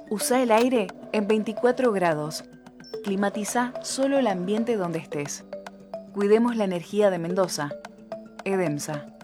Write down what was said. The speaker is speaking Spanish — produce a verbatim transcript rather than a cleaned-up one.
Usa el aire en veinticuatro grados. Climatiza solo el ambiente donde estés. Cuidemos la energía de Mendoza. EDEMSA.